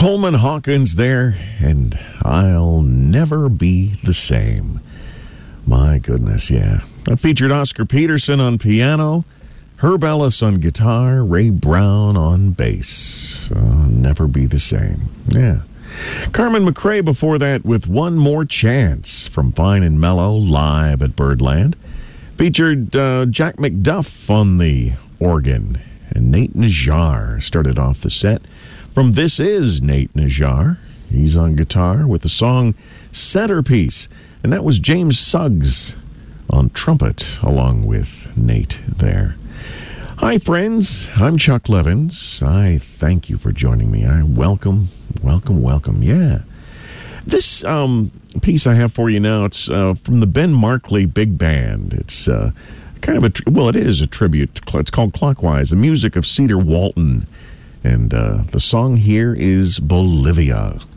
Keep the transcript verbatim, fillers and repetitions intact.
Coleman Hawkins there, and I'll Never Be the Same. My goodness, yeah. That featured Oscar Peterson on piano, Herb Ellis on guitar, Ray Brown on bass. Uh, Never Be the Same. Yeah. Carmen McRae before that with One More Chance from Fine and Mellow live at Birdland. Featured uh, Jack McDuff on the organ, and Nate Najjar started off the set. From This Is Nate Najjar. He's on guitar with the song Centerpiece. And that was James Suggs on trumpet along with Nate there. Hi, friends. I'm Chuck Levins. I thank you for joining me. I welcome, welcome, welcome. Yeah. This um, piece I have for you now, it's uh, from the Ben Markley Big Band. It's uh, kind of a, well, it is a tribute. It's called Clockwise, the music of Cedar Walton. And uh, the song here is Bolivia.